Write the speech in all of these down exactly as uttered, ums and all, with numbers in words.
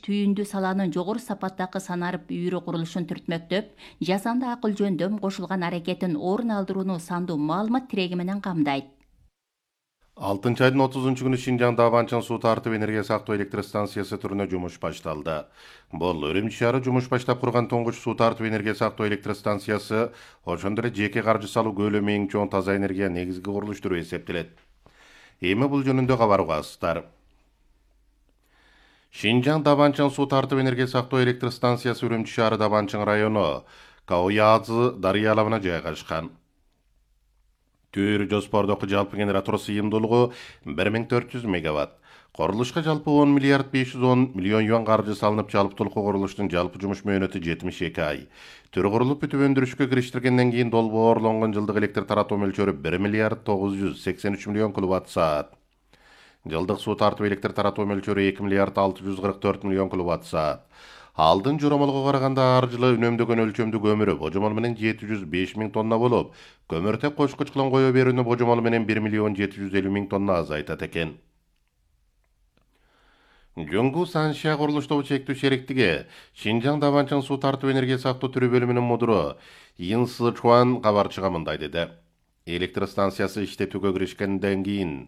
түйүндү саланын жогору сапаттагы санарып үйрө курулушун түртмөктөп, жасанды акыл жөндөм кошулган аракетин орун алдырууну сандуу маалымат тиреги менен камдайт. алтынчы айдын отузунчу күнү Шинжаңда Абанчан суу тартып энергия сактоо электр станциясы түрүнө жумуш башталды. Бул Үрүмчү шаары жумуш баштап курган тоңгуч суу тартып энергия сактоо электр станциясы, ошондой эле жеке каржы салуу көлөмү эң чоң таза энергия негизги курулуш түрү эсептелет. Эми бул жөнүндө кабар угасыздар. Шинжаң Дабанчан суу тартып энергия сактоо электр станциясы Үрүмчү шаары Дабанчан району Кауязы дарыя алабына жайгашкан. Түр жоспордогу жалпы генератор сыйымдуулугу бир миң төрт жүз мегаватт. Курулушка жалпы он миллиард беш жүз он миллион юан каржы салынып, жалпылыктуу курулуштун жалпы жумуш мөөнөтү жетимиш эки ай. Түр курулуп бүтүп өндүрүшкө кириштиргенден кийин долбоорлонгон жылдык электр таратуу мөлчөрү бир миллиард тогуз жүз сексен үч миллион киловатт саат. Жылдык суу тартып электр таратуу мөлчөрү эки миллиард алты жүз кырк төрт миллион киловатт саат. Алдын жоромолго караганда ар жылы үнөмдөгөн өлчөмдүү көмүрү божомол менен жети жүз беш миң тонна болуп, көмүртек кочкуч кылым кое берүүнү божомол менен бир миллион жети жүз элүү миң тонна азайтат экен. Жуңгу Саншия курулуштагы чектүү шериктиги Шинжаң Дабанчан суу тартып энергия сактоо түрү бөлүмүнүн мудуру Ин Сычуан кабарчыга мындай деди. Электр станциясы иштетүүгө киришкенден кийин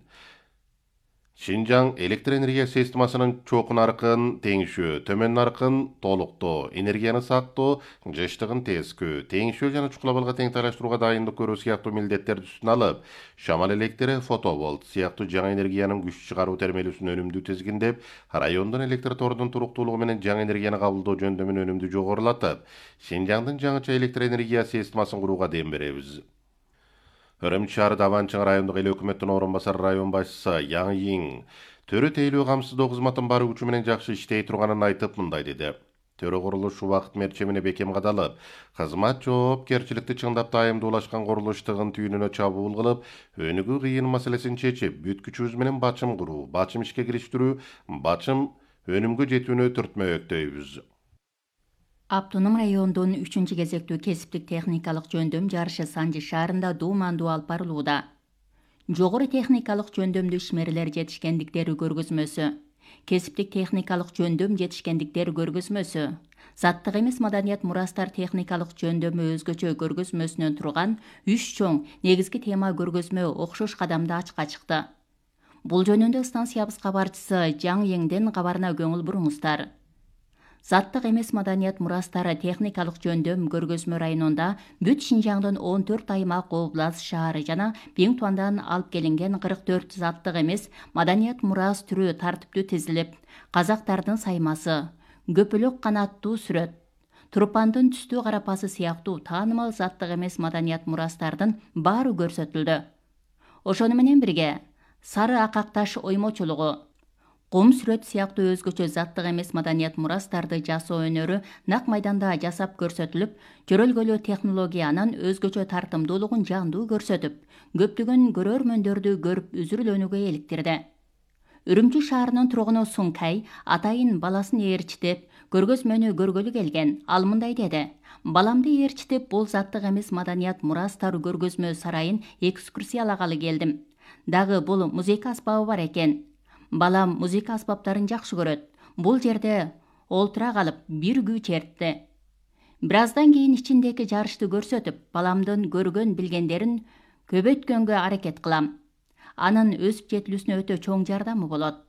Шинжаң электр энергия системасынын чоң наркын теңишүү, төмөн наркын толуктоо, энергияны сактоо, жыштыгын тескүү, теңишүү жана чукулабалга тең тайлаштырууга дайындык көрүү сыяктуу милдеттерди үстүнө алып, шамал электри, фотоволт сыяктуу жаңы энергиянын күч чыгаруу термелүүсүн өнүмдүү тизгиндеп, райондун электр торунун туруктуулугу менен жаңы энергияны кабылдоо жөндөмүн өнүмдүү жогорулатып, Шинжаңдын жаңыча электр энергия системасын курууга дем беребиз. Үрүмчү шаары Дабанчан райондук эл өкмөттүн орун басары район башчысы Яң Йиң төрө тейлөө камсыздоо кызматын бары күчү менен жакшы иштей турганын айтып мындай деди. Төрө курулуш убакыт мерчемине бекем кадалып, кызмат жоопкерчиликти чыңдап дайымдуулашкан курулуштугун түйүнүнө чабуул кылып, өнүгүү кыйын маселесин чечип, бүткүчүбүз менен бачым куруу, бачым ишке кириштирүү, бачым өнүмгө жетүүнү түртмөктөйбүз. Автоном райондун үчүнчү кезектүү кесиптик техникалык жөндөм жарышы Санжы шаарында дуумандуу алып барылууда. Жогору техникалык жөндөмдүү ишмерлер жетишкендиктери көргөзмөсү, кесиптик техникалык жөндөм жетишкендиктер көргөзмөсү, заттык эмес маданият мурастар техникалык жөндөмү өзгөчө көргөзмөсүнөн турган үч чоң негизги тема көргөзмө окшош кадамда ачыкка чыкты. Бул жөнүндө станциябыз кабарчысы Жаң Йиңдин кабарына көңүл буруңуздар. Заттык эмес маданият мурастары техникалык жөндөм көргөзмө районунда бүт Шинжаңдын он төрт аймак, област, шаары жана Биң Туандан алып келинген кырк төрт заттык эмес маданият мурас түрү тартиптүү тизилип, казактардын саймасы, көпөлөк канаттуу сүрөт, турпандын түстүү карапасы сыяктуу таанымал заттык эмес маданият мурастардын баары көрсөтүлдү. Ошону менен бирге сары акакташ оймочулугу, кум сүрөт сыяктуу өзгөчө заттык эмес маданият мурастарды жасоо өнөрү нак майданда жасап көрсөтүлүп, жөрөлгөлүү технологиянын өзгөчө тартымдуулугун жандуу көрсөтүп, көптөгөн көрөрмөндөрдү көрүп үзүрүлөнүүгө иликтирди. Үрүмчү шаарынын тургуну Сункай атайын баласын ээрчитип, көргөзмөнү көргөлү келген. Ал мындай деди: "Баламды ээрчитип, бул заттык эмес маданият мурастар көргөзмө сарайын экскурсиялагалы келдим. Дагы бул музыка аспабы бар экен. Балам музыка аспаптарын жакшы көрөт. Бул жерде олтура калып бир күү чертти. Бир аздан кийин ичиндеги жарышты көрсөтүп, баламдын көргөн билгендерин көбөйткөнгө аракет кылам. Анын өсүп жетилүүсүнө өтө чоң жардамы болот."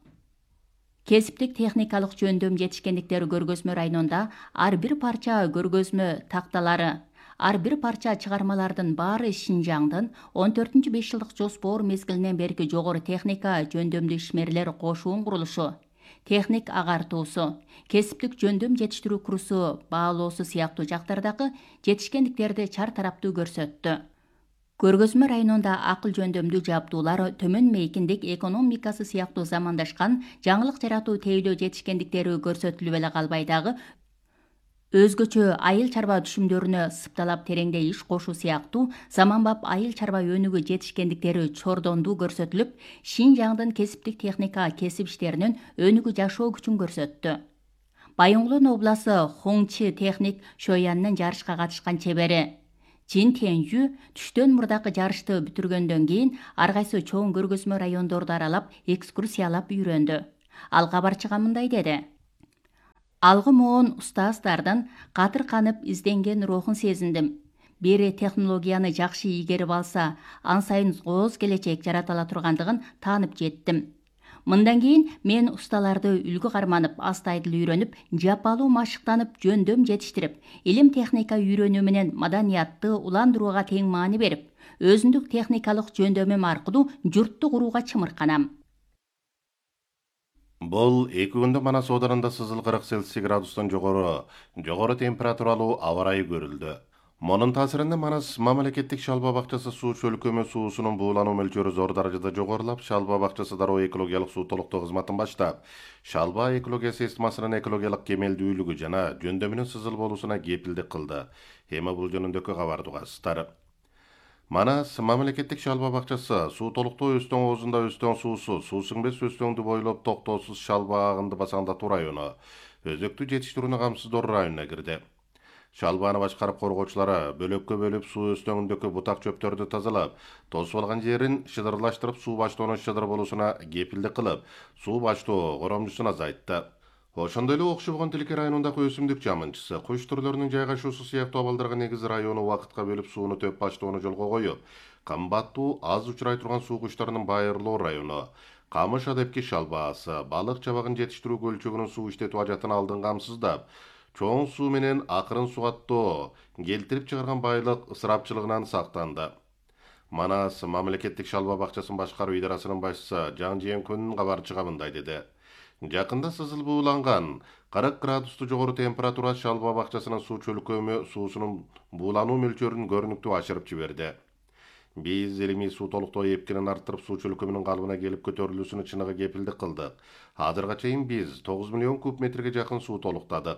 Кесиптик техникалык жөндөм жетишкендиктер көргөзмө районунда ар бир парча көргөзмө такталары, ар бир парча чыгармалардын баары Шинжаңдын он төртүнчү беш жылдык жоспор мезгилинен берки жогору техника жөндөмдүү ишмерлер кошуун курулушу, техник агартуусу, кесиптик жөндөм жетиштирүү курсу баалоосу сыяктуу жактардагы жетишкендиктерди чар тараптуу көрсөттү. Көргөзмө районунда акыл жөндөмдүү жабдуулар, төмөн мейкиндик экономикасы сыяктуу замандашкан жаңылык жаратуу тейлөө жетишкендиктери көрсөтүлүп эле калбай дагы өзгөчө айыл чарба түшүмдөрүнө сыпталап тереңдей иш кошуу сыяктуу заманбап айыл чарба өнүгүү жетишкендиктери чордондуу көрсөтүлүп, Шинжаңдын кесиптик техника кесип иштеринин өнүгүү жашоо күчүн көрсөттү. Байыңгулун обласы Хоңчи техник Шояннын жарышка катышкан чебери Чин Тенжү түштөн мурдакы жарышты бүтүргөндөн кийин ар кайсы чоң көргөзмө райондорду аралап, экскурсиялап үйрөндү. Ал кабарчыга мындай деди: Алгы моон устаздардан катыр канып изденген рухун сезиндим. Бери технологияны жакшы ийгерип алса, ан сайын кооз келечек жарата ала тургандыгын таанып жеттим. Мындан кийин мен усталарды үлгү карманып, астайдыл үйрөнүп, жапалуу машыктанып, жөндөм жетиштирип, илим техника үйрөнүү менен маданиятты уландырууга тең маани берип, өзүндүк техникалык жөндөмүм аркылуу журтту курууга чымырканам. Бұл эки күндө Манас ооданында сызыл кырк Цельсий градустан жогору, жогору температуралуу аба ырайы көрүлдү. Монун таасиринде Манас мамлекеттик шалба бакчасы суу чөлкөмү суусунун буулануу мөлчөрү зор даражада жогорулап, шалба бакчасы дароо экологиялык суу толуктоо кызматын баштап, шалба экология системасынын экологиялык кемелдүүлүгү жана жөндөмүнүн сызыл болуусуна кепилдик кылды. Эми бул жөнүндөгү кабарды угасыздар. Манас мамлекеттик шалба бакчасы суу толуктоо Өстөң оозунда Өстөң суусу, суу сиңбес Өстөңдү бойлоп токтоосуз шалба агынды басаңдатуу району, өзөктү жетиштирүүнү камсыздоо районуна кирди. Шалбаны башкарып коргоочулары бөлөккө бөлүп суу өстөңүндөгү бутак чөптөрдү тазалап, тосуп алган жерин шыдырлаштырып суу баштоонун шыдыр болуусуна кепилдик кылып, суу баштоо коромжусун азайтты. Ошондой эле Окшобогон Тилке районундагы өсүмдүк жамынчысы, куш түрлөрүнүн жайгашуусу сыяктуу абалдарга негиз району убакытка бөлүп сууну төп баштоону жолго коюп, кымбаттуу аз учурай турган суу куштарынын байырлоо району, камыш адепки шалбаасы, балык жабагын жетиштирүү көлчөгүнүн суу иштетүү ажатын алдын камсыздап, чоң суу менен акырын сугаттоо келтирип чыгарган байлык ысырапчылыгынан сактанды. Манас мамлекеттик шалба бакчасын башкаруу идарасынын башчысы Жан Жээнкүн кабар чыга мындай деди. Жакында сызыл бууланган кырк градусту жогору температура шалба бакчасынын суу чөлкөмү суусунун буулануу мөлчөрүн көрүнүктүү ашырып жиберди. Биз илимий суу толуктоо эпкинин арттырып суу чөлкөмүнүн калыбына келип көтөрүлүүсүнө чыныгы кепилдик кылдык. Азырга чейин биз тогуз миллион куб метрге жакын суу толуктадык.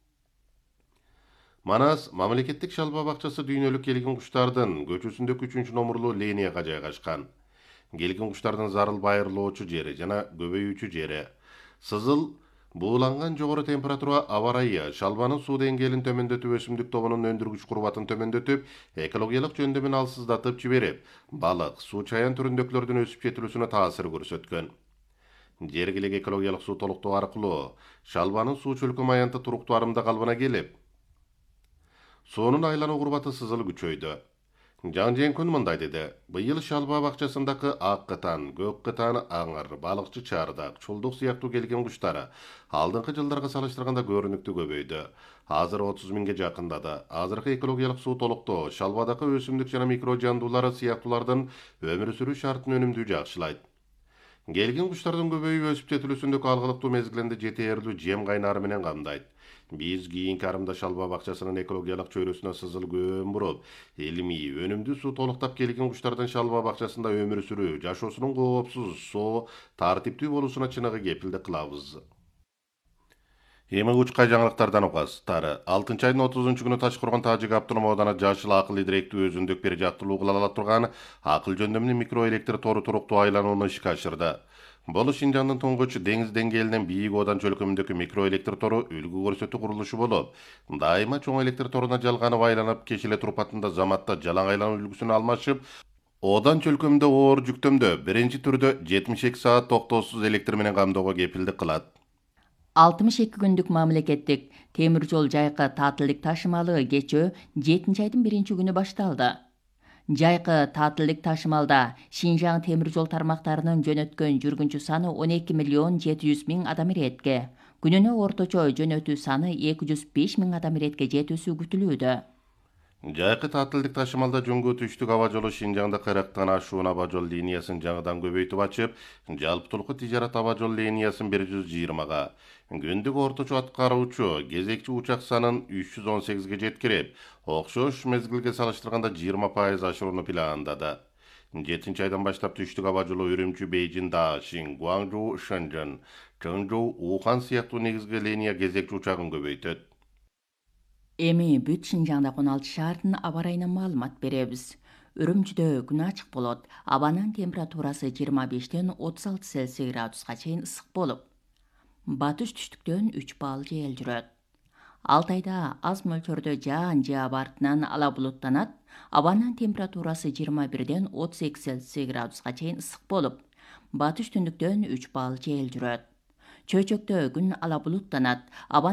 Манас мамлекеттик шалба бакчасы дүйнөлүк келгин куштардын көчөсүндөгү үчүнчү номурлуу линияга жайгашкан. Келгин куштардын зарыл байырлоочу жери жана көбөйүүчү жери. Сызыл бууланган жогору температура аба ырайы шалбанын суу деңгээлин төмөндөтүп, өсүмдүк тобунун өндүргүч курбатын төмөндөтүп, экологиялык жөндөмүн алсыздатып жиберип, балык, суу чаян түрүндөгүлөрдүн өсүп жетилүүсүнө таасир көрсөткөн. Жергилик экологиялык суу толуктоо аркылуу шалбанын суу чөлкөм аянты туруктуу арымда калыбына келип, суунун айлануу курбаты сызыл күчөйдү. Жан Жээнкүн мындай деди. Быйыл шалба бакчасындагы ак кытан, көк кытан, аңыр, балыкчы чардак, чулдук сыяктуу келген куштары алдыңкы жылдарга салыштырганда көрүнүктүү көбөйдү. Азыр отуз миңге жакындады. Азыркы экологиялык суу толуктоо шалбадагы өсүмдүк жана микро жандуулары сыяктуулардын өмүр сүрүү шартын өнүмдүү жакшылайт. Келген куштардын көбөйүп өсүп жетилүүсүндөгү алгылыктуу мезгилинде жетээрлүү жем кайнары менен камдайт. Биз кийинки арымда шалба бакчасынын экологиялык чөйрөсүнө сызыл көөн буруп, илимий, өнүмдүү суу толуктап келген куштардын шалба бакчасында өмүр сүрүү, жашоосунун коопсуз, соо, тартиптүү болуусуна чыныгы кепилдик кылабыз. Эми учкай жаңылыктардан угасыздар. алтынчы айдын отузунчу күнү Ташкоргон Тажик автоном ооданы жашыл акыл идиректүү өзүндүк бир жактылуу кыла ала турган акыл жөндөмлүү микроэлектр тору туруктуу айланууну ишке ашырды. Бул Шинжаңдын туңгуч деңиз деңгээлинен бийик оодан чөлкөмүндөгү микроэлектр тору үлгү көрсөтүү курулушу болуп, дайыма чоң электр торуна жалганып айланып, кечиле турпатында заматта жалаң айлануу үлгүсүн алмашып, оодан чөлкөмүндө оор жүктөмдө биринчи түрдө жетимиш эки саат токтоосуз электр менен камдоого кепилдик кылат. алтымыш эки күндүк мамлекеттик темир жол жайкы таатылдык ташымалы кечөө жетинчи айдын биринчи күнү башталды. Жайкы таатылдык ташымалда Шинжаң темир жол тармактарынын жөнөткөн жүргүнчү саны он эки миллион жети жүз миң адам иретке, күнүнө орточо жөнөтүү саны эки жүз беш миң адам иретке жетүүсү күтүлүүдө. Жайкы таатылдык ташымалда Жоңго түштүк аба жолу Шинжаңда кырктан ашуун аба жол линиясын жаңыдан көбөйтүп ачып, жалпытуулук тижарат аба жол линиясын бир жүз жыйырмага, күндүк орточо аткаруучу кезекчи учак санын үч жүз он сегизге жеткирип, окшош мезгилге салыштырганда жыйырма пайыз ашырууну пландады. жетинчи айдан баштап түштүк аба жолу Үрүмчү, Бейжин, Даашин, Гуаңжоу, Шэньчжэн, Чыңжоу, Ухан сыяктуу негизги линия кезекчи учагын көбөйтөт. Эми бүт Шинжаңдагы он алты шаардын аба ырайынан маалымат беребиз. Үрүмчүдө күн ачык болот. Абанын температурасы жыйырма бештен отуз алты Цельсий градуска чейин ысык болуп, батыш түштүктөн үч балл жел жүрөт. Алтайда аз мөлчөрдө жаан же аба артынан ала булуттанат. Абанын температурасы жыйырма бирден отуз эки Цельсий градуска чейин ысык болуп, батыш түндүктөн үч балл жел жүрөт. Чөйчөктө күн ала булуттанат. Аба